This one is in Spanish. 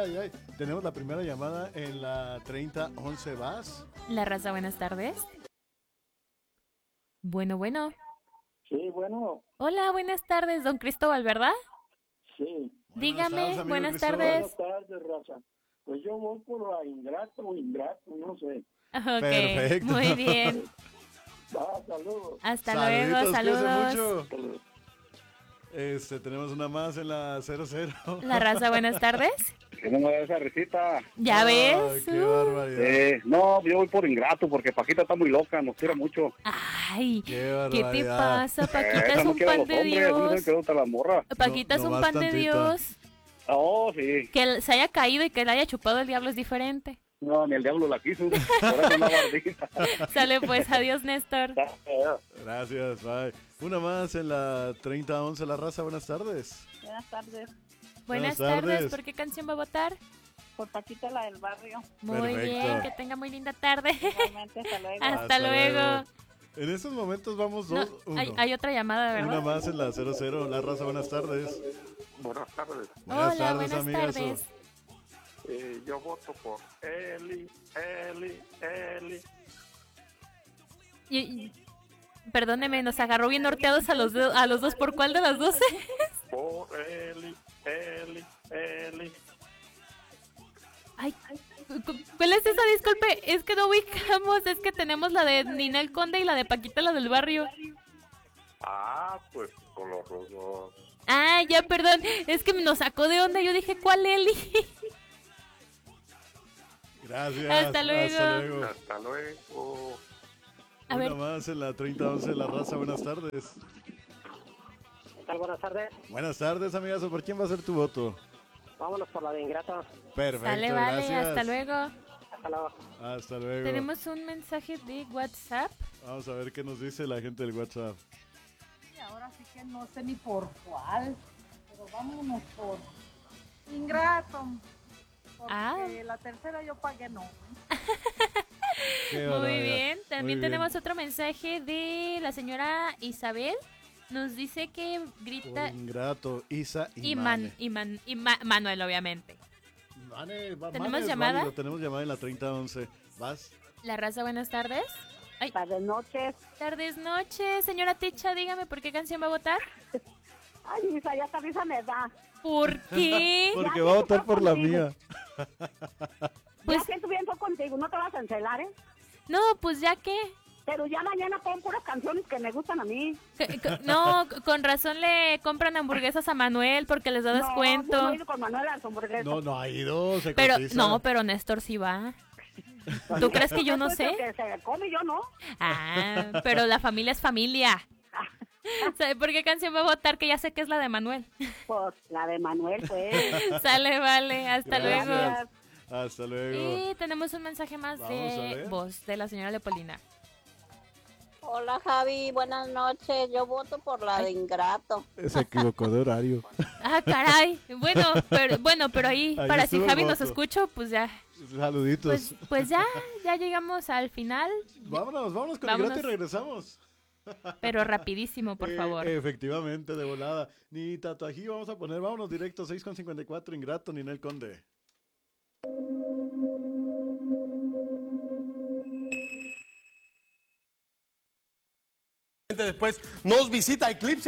ay, ay. Tenemos la primera llamada en la 3011 Vas. La raza, buenas tardes. Bueno, bueno. Sí, bueno, Hola, buenas tardes, don Cristóbal, ¿verdad? sí. Muy Dígame, amigo buenas Cristóbal. tardes. Buenas tardes, raza. Pues yo voy por la ingrato o ingrato, no sé. Ok, Perfecto. muy bien. Saludos. Hasta luego, Saluditos, cuídense saludos. mucho. Tenemos una más en la 00. La raza, buenas tardes. Que no me da esa risita. ¿Ya ves? Qué barbaridad. No, yo voy por ingrato porque Paquita está muy loca, nos tira mucho. Ay, Qué ¿qué te barbaridad. pasa? Paquita Esa es no un quiere a pan los de hombres, no sé Dios. qué gusta la morra. Paquita es No un más pan de tantita. Dios. Oh, sí. Que se haya caído y que le haya chupado el diablo es diferente. No, ni el diablo la quiso. Por eso andaba ardida. Sale pues, adiós, Néstor. Gracias, bye. Una más en la 3011 La Raza, buenas tardes. Buenas tardes, Buenas Buenas tardes. tardes, ¿por qué canción va a votar? por Paquita la del barrio. Muy Perfecto. bien, que tenga muy linda tarde. Igualmente, hasta luego. Hasta luego. En estos momentos vamos No, 2-1. hay otra llamada, ¿verdad? Una más en la 00 La Raza, buenas tardes. Buenas tardes. Buenas Hola, tardes, buenas amigazo. tardes. Yo voto por Eli. Perdóneme, nos agarró bien norteados a los dos. ¿Por cuál de las 12? Por Eli. Ay, ¿cuál es esa? Disculpe, es que no ubicamos. Es que tenemos la de Ninel Conde y la de Paquita, la del barrio. Ah, pues con los dos. Ah, ya, perdón. Es que nos sacó de onda. Yo dije, ¿cuál Eli? Gracias. Hasta luego. Hasta luego. A Una ver, más en la 3011 La Raza, buenas tardes. ¿Qué tal? Buenas tardes. Buenas tardes, amigazo. ¿Por quién va a ser tu voto? Vámonos por la de ingrata. Perfecto, sale, vale. gracias. Hasta luego. Hasta luego. Hasta luego. Tenemos un mensaje de WhatsApp. Vamos a ver qué nos dice la gente del WhatsApp. Y ahora sí que no sé ni por cuál, pero vámonos por ingrato. Porque Ah. la tercera yo pagué no. Qué Muy barbaridad. bien. También Muy bien. tenemos otro mensaje de la señora Isabel. Nos dice que Por grita ingrato, Isa y y Manuel, obviamente. ¿Tenemos llamada? válido. Tenemos llamada en la 3011. ¿Vas? La raza, buenas tardes. Ay, Buenas noches. tardes, noches. Señora Ticha, dígame por qué canción va a votar. Ay, Isa, ya esta risa me da. ¿Por qué? Porque va a votar por la mía. Pues- Ya siento bien contigo, no te vas a encelar, ¿eh? No, pues ya que. Pero ya mañana pon puras canciones que me gustan a mí. No, con razón le compran hamburguesas a Manuel porque les da descuento. No, he ido con Manuel a las hamburguesas. No ha ido, se Pero, cotiza. no, pero Néstor sí va. ¿Tú crees que yo no sé? Que se come, yo no. Ah, pero la familia es familia. ¿Sabe por qué canción va a votar? Que ya sé que es la de Manuel. Pues la de Manuel, pues. Sale, vale, hasta Gracias. luego. Hasta luego. Y tenemos un mensaje más Vamos a de ver. voz de la señora Leopolina. Hola Javi, buenas noches. Yo voto por la de ingrato. Se equivocó de horario. Ah, caray. Bueno, pero ahí, Ahí para si estuvo el Javi nos voto. escucha, pues ya. Saluditos. Pues ya llegamos al final, Vámonos con el Vámonos. grato y regresamos. pero rapidísimo, por favor. Efectivamente, de volada. Ni tatuají vamos a poner. Vámonos directo, 6:54, Ingrato, Ninel Conde. Después nos visita Eclipse.